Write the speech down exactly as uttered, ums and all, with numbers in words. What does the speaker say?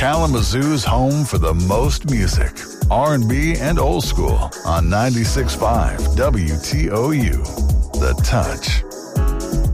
Kalamazoo's home for the most music, R and B and old school on ninety-six point five W T O U. The Touch.